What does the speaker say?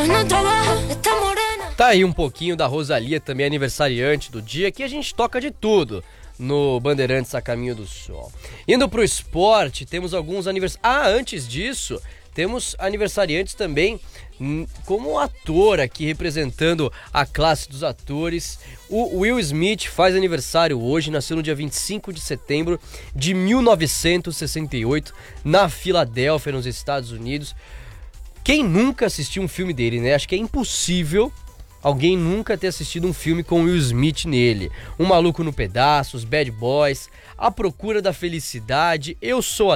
Tá aí um pouquinho da Rosalía, também aniversariante do dia, que a gente toca de tudo no Bandeirantes a Caminho do Sol. Indo pro esporte, temos alguns aniversários. Antes disso, temos aniversariantes também como ator aqui, representando a classe dos atores. O Will Smith faz aniversário hoje, nasceu no dia 25 de setembro de 1968, na Filadélfia, nos Estados Unidos. Quem nunca assistiu um filme dele, né? Acho que é impossível alguém nunca ter assistido um filme com Will Smith nele. Um Maluco no Pedaço, Os Bad Boys, A Procura da Felicidade, Eu Sou